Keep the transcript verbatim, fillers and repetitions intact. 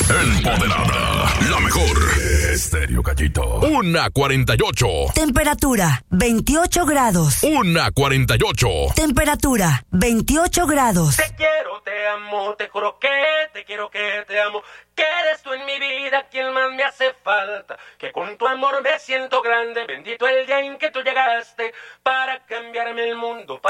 Empoderada, la mejor. Estéreo Gallito. Una cuarenta y ocho. Temperatura, veintiocho grados. Una cuarenta y ocho. Temperatura, veintiocho grados. Te quiero, te amo, te juro que te quiero, que te amo. Que eres tú en mi vida quien más me hace falta. Que con tu amor me siento grande. Bendito el día en que tú llegaste para cambiarme el mundo. Para